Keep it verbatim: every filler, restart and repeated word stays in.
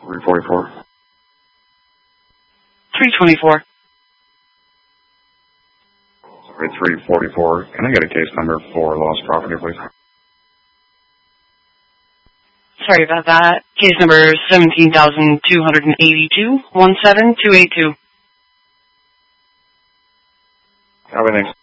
three forty-four. three twenty-four. Sorry, three forty-four. Can I get a case number for lost property, please? Sorry about that. Case number seventeen thousand two hundred eighty-two, one seven two eight two. Copy, thanks.